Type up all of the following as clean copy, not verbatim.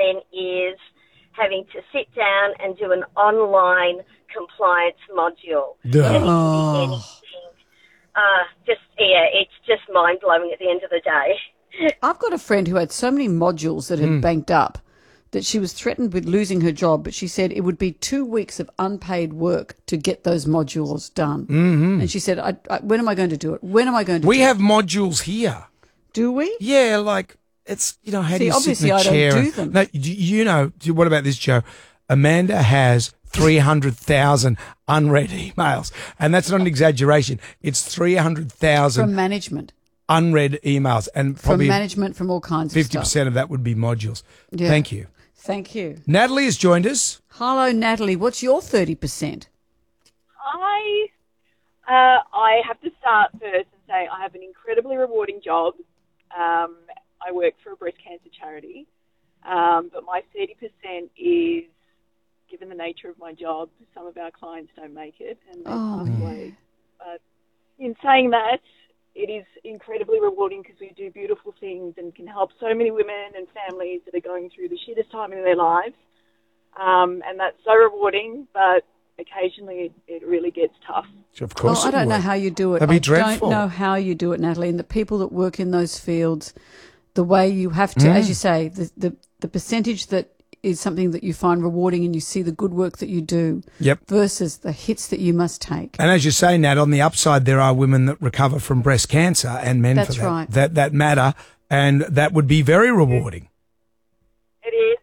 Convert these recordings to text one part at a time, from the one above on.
then is having to sit down and do an online compliance module. Duh. And it can be anything. It's just mind-blowing at the end of the day. I've got a friend who had so many modules that had banked up that she was threatened with losing her job, but she said it would be 2 weeks of unpaid work to get those modules done. Mm-hmm. And she said, when am I going to do it? When am I going to do it? We have modules here. Do we? Yeah, like it's, how do you sit in a chair? Obviously I don't do them. No, what about this, Joe? Amanda has 300,000 unread emails, and that's not an exaggeration. It's 300,000 from management. Unread emails, and probably from management, from all kinds of stuff. 50% of that would be modules. Yeah. Thank you. Thank you. Natalie has joined us. Hello, Natalie. What's your 30%? I have to start first and say I have an incredibly rewarding job. I work for a breast cancer charity, but my 30% is, given the nature of my job, some of our clients don't make it and they pass away. But in saying that, it is incredibly rewarding because we do beautiful things and can help so many women and families that are going through the shittest time in their lives. And that's so rewarding, but occasionally it really gets tough. Of course I don't know how you do it. That'd be dreadful. I don't know how you do it, Natalie. And the people that work in those fields, the way you have to, as you say, the percentage that is something that you find rewarding and you see the good work that you do versus the hits that you must take. And as you say, Nat, on the upside, there are women that recover from breast cancer and men That's for that. Right. That matter, and that would be very rewarding. It is.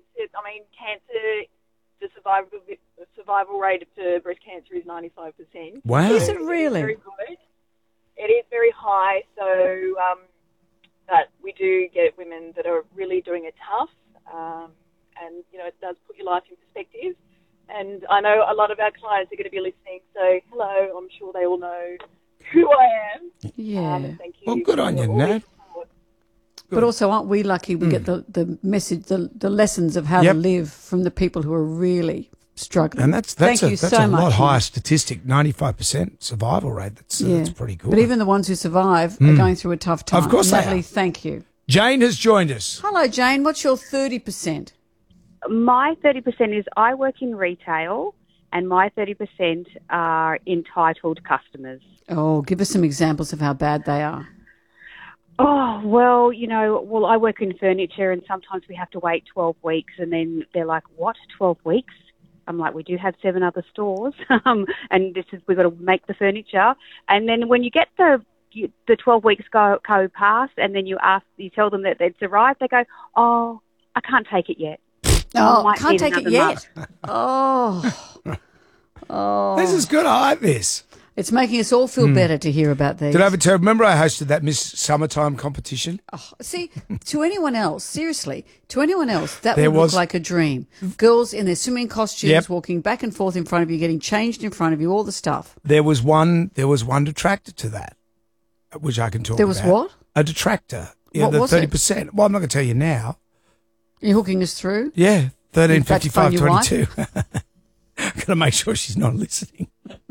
Cancer, the survival rate for breast cancer is 95%. Wow. Is it really? Very good. It is very high, so but we do get women that are really doing it tough. And, it does put your life in perspective. And I know a lot of our clients are going to be listening, so hello, I'm sure they all know who I am. Yeah. Thank you. Well, good on you, Nat. But also, aren't we lucky we get the message, the lessons of how to live from the people who are really struggling. And that's Thank you that's so a much, lot higher statistic, 95% survival rate. That's pretty good. But even the ones who survive are going through a tough time. Of course they Natalie, are. thank you. Jane has joined us. Hello, Jane. What's your 30%? My 30% is I work in retail and my 30% are entitled customers. Oh, give us some examples of how bad they are. Oh, well, I work in furniture and sometimes we have to wait 12 weeks and then they're like, what, 12 weeks? I'm like, we do have 7 other stores and we've got to make the furniture. And then when you get the 12 weeks go past and then you tell them that it's arrived, they go, oh, I can't take it yet. Oh, can't take it yet. Oh. This is good. I like this. It's making us all feel better to hear about these. Did I ever tell? Remember I hosted that Miss Summertime competition? Oh, see, to anyone else, seriously, that would look like a dream. Girls in their swimming costumes walking back and forth in front of you, getting changed in front of you, all the stuff. There was one detractor to that, which I can talk about. There was what? A detractor. Yeah, what the was 30%. It? Well, I'm not going to tell you now. You're hooking us through? Yeah, 13, You've got to 55, phone your 22. Got to make sure she's not listening.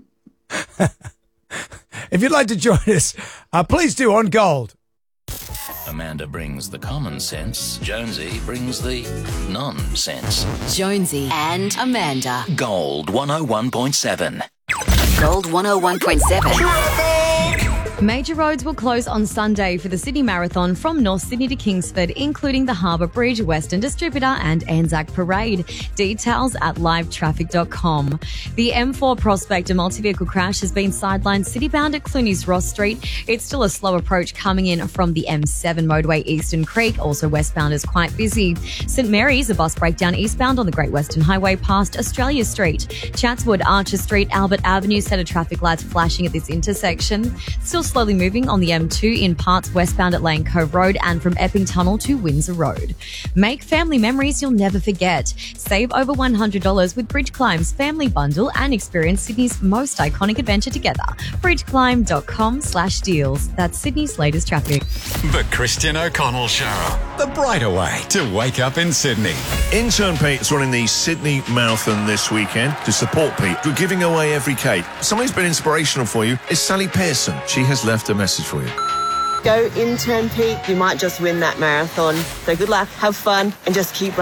If you'd like to join us, please do on Gold. Amanda brings the common sense. Jonesy brings the nonsense. Jonesy and Amanda. Gold 101.7. Gold 101.7. Major roads will close on Sunday for the Sydney Marathon from North Sydney to Kingsford, including the Harbour Bridge, Western Distributor and Anzac Parade. Details at livetraffic.com. The M4 Prospect, a multi-vehicle crash, has been sidelined citybound at Clooney's Ross Street. It's still a slow approach coming in from the M7 motorway Eastern Creek. Also westbound is quite busy. St Mary's, a bus breakdown eastbound on the Great Western Highway past Australia Street. Chatswood, Archer Street, Albert Avenue, set of traffic lights flashing at this intersection. Still slowly moving on the M2 in parts westbound at Lane Cove Road and from Epping Tunnel to Windsor Road. Make family memories you'll never forget. Save over $100 with Bridge Climb's Family Bundle and experience Sydney's most iconic adventure together. bridgeclimb.com/deals. That's Sydney's latest traffic. The Christian O'Connell Show. The brighter way to wake up in Sydney. Intern Pete's running the Sydney Marathon this weekend. To support Pete, we're giving away every cake. Someone who's been inspirational for you is Sally Pearson. She has left a message for you. Go Intern Pete. You might just win that marathon. So good luck, have fun, and just keep running.